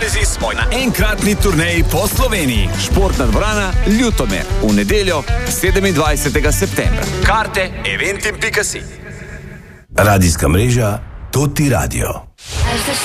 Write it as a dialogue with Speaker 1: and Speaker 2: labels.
Speaker 1: Knavezi smo na enkratni turneji po Sloveniji. Športna dvorana Ljutomer v nedeljo 27. septembra. Karte eventim.si.
Speaker 2: Radijska mreža Toti Radio.